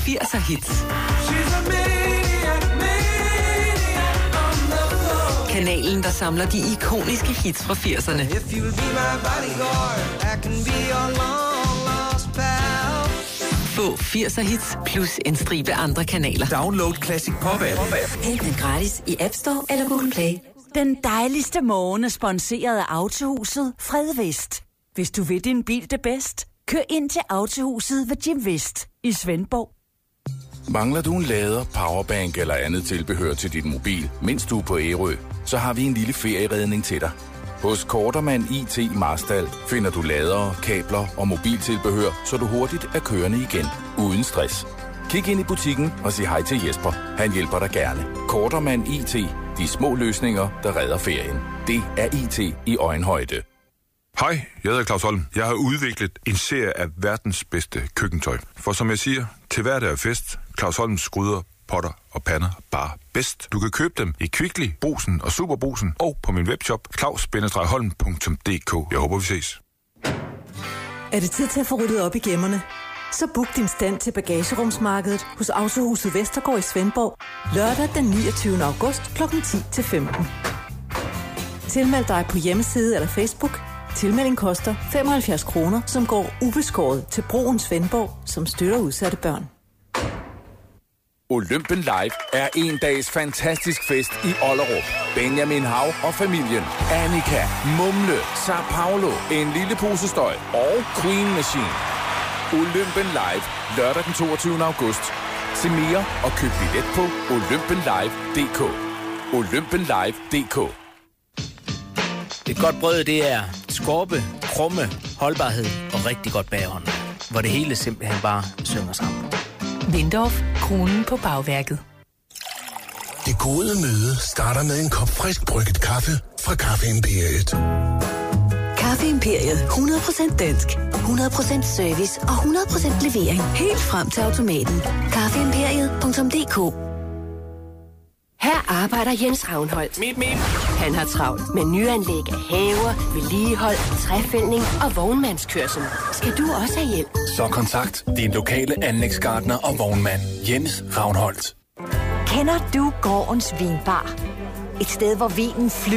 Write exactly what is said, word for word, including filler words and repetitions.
firserne hits. Kanalen, der samler de ikoniske hits fra firserne. Få firser hits plus en stribe andre kanaler. Download Classic Pop-app. Hent den gratis i App Store eller Google Play. Den dejligste morgen er sponsoreret af Autohuset Fred Vest. Hvis du vil din bil det bedst, kør ind til Autohuset ved Jim Vest i Svendborg. Mangler du en lader, powerbank eller andet tilbehør til din mobil, mens du er på Ærø, så har vi en lille ferieredning til dig. Hos Kortermand I T i Marstal finder du ladere, kabler og mobiltilbehør, så du hurtigt er kørende igen, uden stress. Kig ind i butikken og sig hej til Jesper. Han hjælper dig gerne. Kortermand I T. De små løsninger, der redder ferien. Det er I T i øjenhøjde. Hej, jeg hedder Claus Holm. Jeg har udviklet en serie af verdens bedste køkkentøj. For som jeg siger, til hverdag er fest. Claus Holms gryder, potter og pander bare bedst. Du kan købe dem i Kvickly, Brugsen og Superbrugsen og på min webshop claus bindestreg holm punktum d k. Jeg håber, vi ses. Er det tid til at få ryddet op i gemmerne? Så book din stand til bagagerumsmarkedet hos Autohuset Vestergaard i Svendborg lørdag den niogtyvende august klokken ti til femten. Tilmeld dig på hjemmeside eller Facebook. Tilmelding koster femoghalvfjerds kroner, som går ubeskåret til Broen Svendborg, som støtter udsatte børn. Olympen Live er en dags fantastisk fest i Ollerup. Benjamin Hav og familien, Annika, Mumle, Sao Paulo, En lille pose støj og Queen Machine. Olympen Live, lørdag den toogtyvende august. Se mere og køb billet på olympen live punktum d k. olympen live punktum d k. Et godt brød, det er skorpe, krumme, holdbarhed og rigtig godt bagånd, hvor det hele simpelthen bare synger sammen. Windorf, kronen på bagværket. Det gode møde starter med en kop frisk brygget kaffe fra Kaffe Imperiet. Kaffe Imperiet. hundrede procent dansk. hundrede procent service og hundrede procent levering. Helt frem til automaten. kaffe imperiet punktum d k. Her arbejder Jens Ravnholdt. Mip, mip. Han har travlt med nyanlæg af haver, vedligehold, træfældning og vognmandskørsel. Skal du også have hjælp? Så kontakt din lokale anlægsgartner og vognmand, Jens Ravnholdt. Kender du gårdens vinbar? Et sted, hvor vinen flyder